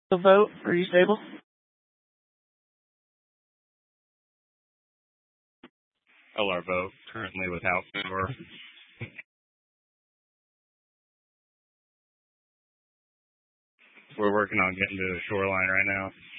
The vote, are you stable? LR boat, currently without power. We're working on getting to the shoreline right now.